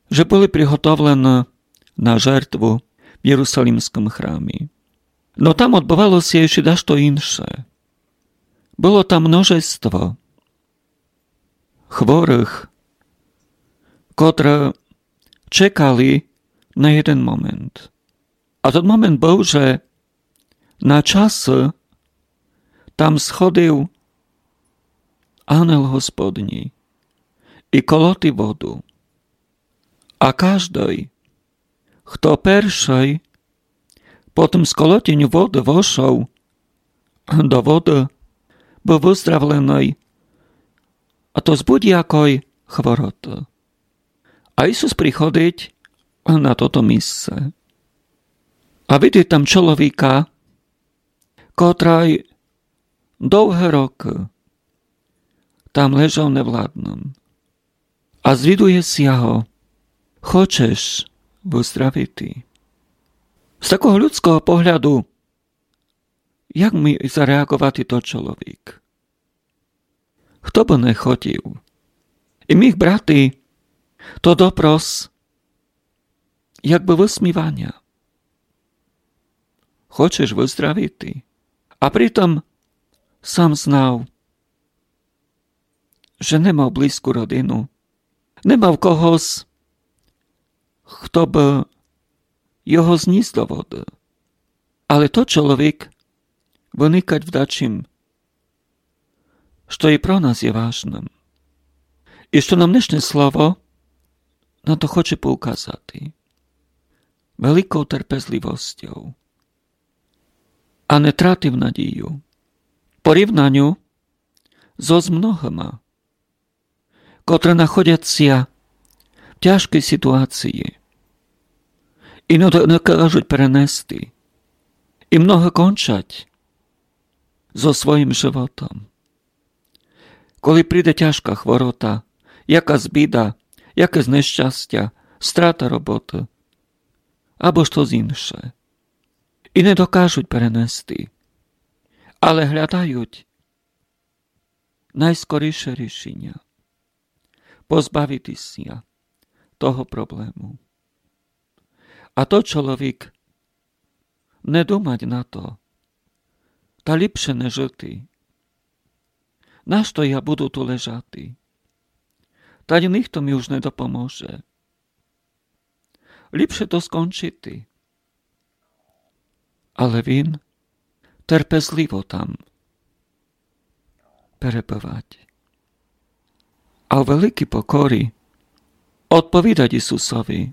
že boli prigotовlené na žертву v Jerusalimskom chrámi. No tam odbувало się jeszcze dašto insze. Było tam množstvo chorých, które czekali na jeden moment. A ten moment był, że na czasy tam schodził aniel Hospodni i koloti wodu. A każdy, kto pierwszy po tym skoloteniu wody weszł do wody, był wyzdrawlony, a to z budjakoj chworoty. A Isus przychodzi na toto miejsce. A widzi tam człowieka, który długie roki tam leżał niewładnym. A zwiduje się ho, chcesz wyzdrowić. Z takiego ludzkiego poglądu, jak mi zareagować to człowiek? Kto by nie chciał? I mych braty, to dopros, jakby wysmiewania. Chcesz wyzdrowić? A pritom sam znał, że nie miał bliską rodzinę, nie miał kogoś, kto by jeho zniósł do wody. Ale to człowiek wynikać w daczym, što i pro nas je ważnym. I što nam dnešné slovo na to chce poukázať. Veľkou trpezlivosťou. A ne traty v nadію. Порівнянню зо з многома, котре знаходяться в тяжкій ситуації і не кажуть перенести, і много кончать зо своїм животом. Коли прийде тяжка хворота, якась біда, якесь нещастя, страта роботи, або щось інше, і не докажуть перенести, але глядають найскоріше рішення позбавитися того проблему. А то чоловік не думать на то, та ліпше не жити. Нащо я буду tu leżати? Та ніхто mi już nie допоможе. Ліпше то скончити. Але він терпезливо там перебувати. А у великій покорі odpovídať Isusovi: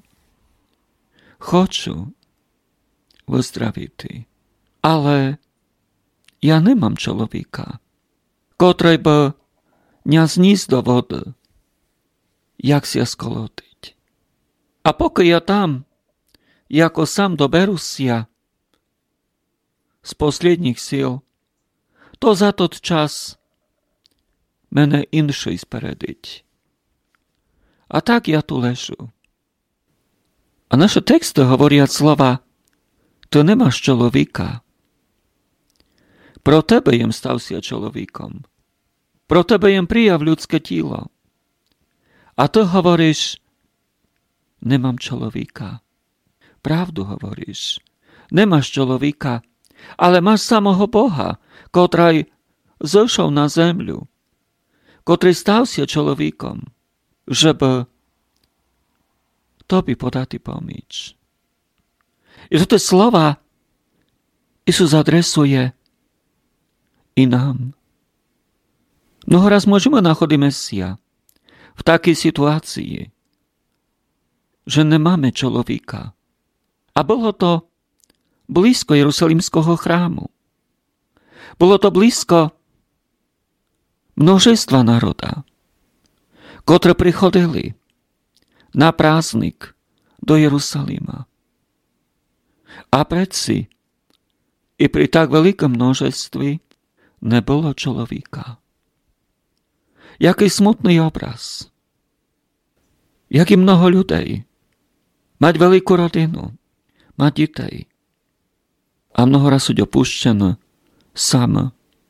Хочу виздравити, але я не мам чоловіка, котрий би не зніс до води, як ся сколотить. А поки я там, яко сам доберуся з последніх сил, то за тот час мене інший спередить. А так я tu leżu. A nasze teksty говорять слова: Ти не маєш чоловіка. Про тебе їм стався чоловіком. Про тебе їм прияв людське тіло. А ти говориш: не мам чоловіка. Правду говориш. Не маєш чоловіка, але маєш самого Бога, котрий зійшов на землю, котрий стався чоловіком, żeby Tobie podati pomóc. I to te słowa Jezus adresuje i nam. Mnoho raz możemy nachodzić Mesja w takiej sytuacji, że nie mamy człowieka. A było to blisko Jerusalimskiego chramu. Było to blisko mnożestwa naroda, które przychodzili na prázdnik do Jerusalima. A predsi i pri tak veľkom množství nebolo človeka. Jaký smutný obraz. Jaký mnoho ľudí. Mať veľkú rodinu. Mať detí. A mnoho raz sú opuštěné sami.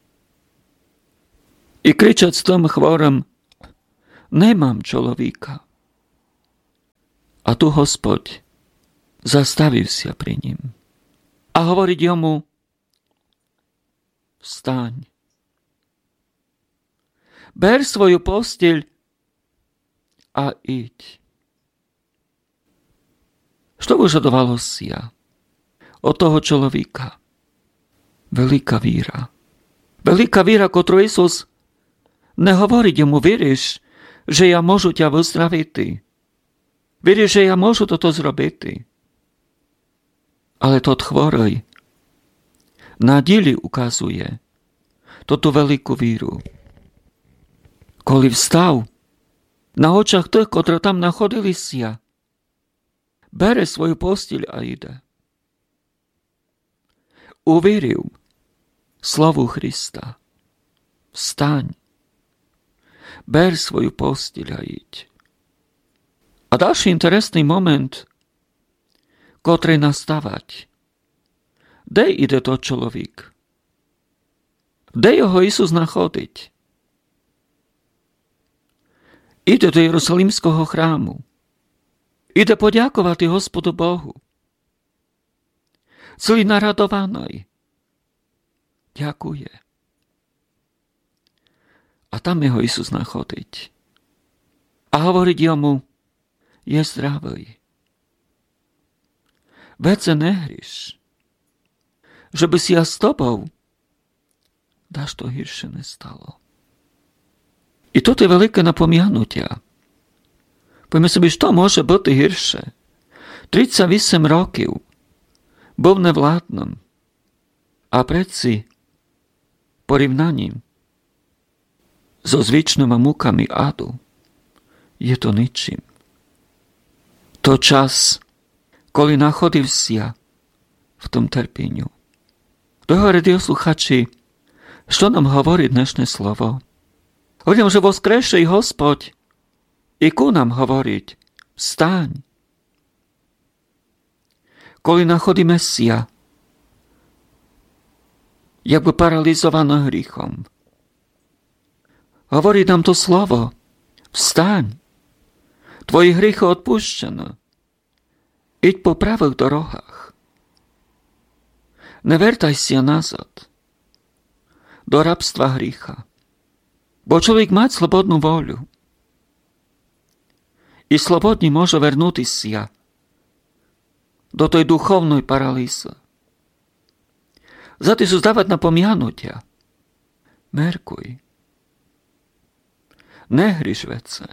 I kričať s tom chvorem: Nemám človeka. A tu Hospodь zastavil sa pri ním a hovorí jemu: vstaň, ber svoju posteľ a iď. Što vyžadovalo sia od toho človeka? Veľká víra. Veľká víra, ktorú Isus nehovorí jemu: veríš, že ja môžu ťa uzdraviť? Veríš, že ja môžu toto zrobiť? Ale to chvorej na dili ukazuje toto veľkú víru. Коли встав, на очах тих, котрі там знаходилися, бере свою постіль а йде. Увірив слову Христа: встань, бер свою постіль а йдь. А далі інтересний момент, котрий наставать. Де йде той чоловік? Де його Ісус знаходить? Іде до Єрусалимського храму. Іде подякувати Господу Богу. Цілий нарадований. Дякує. А там його Ісус знаходить. А говорить йому: є здравий. Веце не гріш. Żeby si ja s tobou, dáš to hiršie nestalo. I toto je veľké napomianutia. Poďme si, što môže byť hiršie. 38 rokov bol nevládnom a predsi porівnaním so zvyčnými múkami adu je to ničím. To čas, koli nachodil sia v tom terpeniu. Dohovorí sluchači, što nám hovorí dnešné slovo? Hovorím, že voskresšej Hospodь i ku nám hovoriť: vstaň. Koli nachodí Mesia, jakby paralizovaný hriechom, hovorí nám to slovo: vstaň, tvoje hriechy odpušťané, iď po pravých dorogách. Nevertaj sa nazad do rabstva hriecha, bo človek má slobodnú voľu i slobodne môže vernúť sa do tej duchovnej paralýzy. Za to sú zdávať napomianutia. Merkuj. Nehriš vece.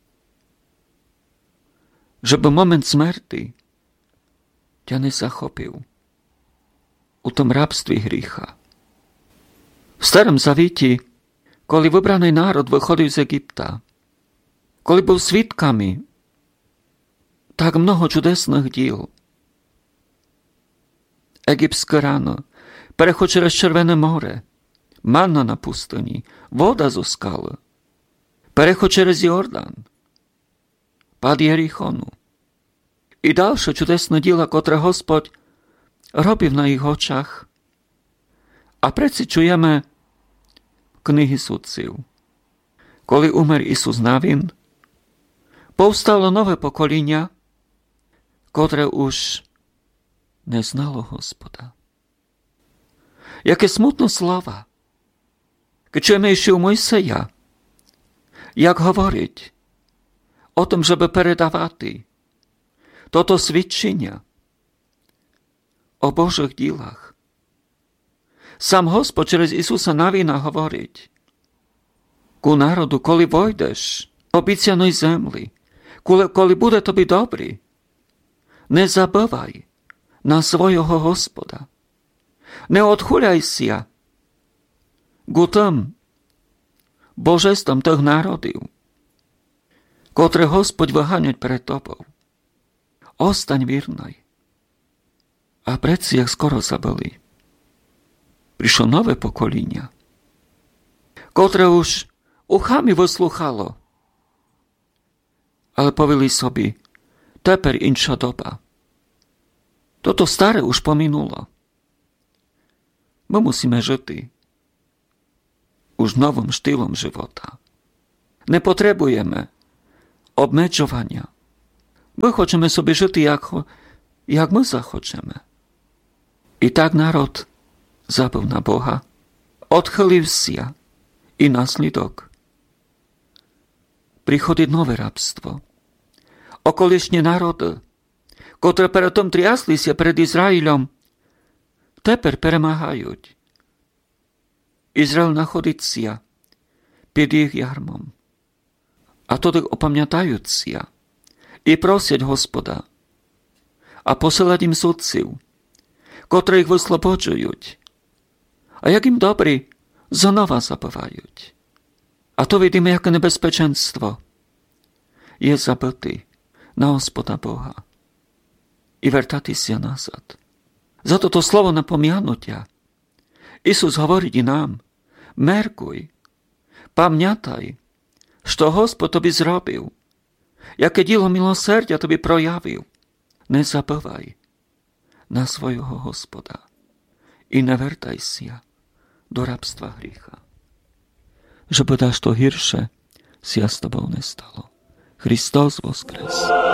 Żeby moment smrti ťa nezachopil u tom rabství hriecha. V Starom Zavíti, koli vybraný národ vychodil z Egypta, koli bol svídkami tak mnoho čudesných díl. Egyptské ráno, prechod čez Červené more, manna na pustyni, voda zo skal, prechod čez Jordán, pád Jerichonu i ďalšie čudesné díla, ktoré Hospodь robił na ich oczach. A preci čujeme knihy sudcів. Коли умер Ісус Навін, повстало нове покоління, котре уж не знало Господа. Яке смутно слова, keď čujeme ešte u Mojseja, jak hovoriť o tom, żeby передавати toto свідчення o Božích dílach. Sám Hospod через Ісуса Навіна говорить: ku národu, коли vojdeš po obіцяної землі, коли буде тобі добре, не забувай на свого Господа. Не odchúľajся ku tým božestvom tých národov, ktoré Hospod vyháňať pred tobou. Ostaň vírnej. A predsi, jak skoro zabili, prišlo nové pokolenia, ktoré už uchami vyslúchalo, ale povili sobie: teper inša doba. Toto staré už pominulo. My musíme žiť už novým štýlom života. Nepotrebujeme obmedzovania, My хочемо собі жити, як ми захочемо. І так народ забув на Бога, odchyлився, і наслідок. Приходить нове рабство. Околишні народи, котрі перед тим тряслися перед Ізраїлем, тепер перемагають. Ізраїль знаходиться під їх ярмом. А тоді опам'ятаються і просять Господа, а посилать їм судців, котрі їх вислободжують, а як їм добрі, знову забивають. А то видимо, яке небезпеченство є забити на Господа Бога і вертатися назад. Зато то слово напом'януття. Ісус говорить і нам: меркуй, пам'ятай, що Господь тобі зробив, яке діло милосердя тобі проявив. Не забувай на свого Господа і не вертайся до рабства гріха. Żeby daš to hirše, si ja s tobou nestalo. Hristos voskres.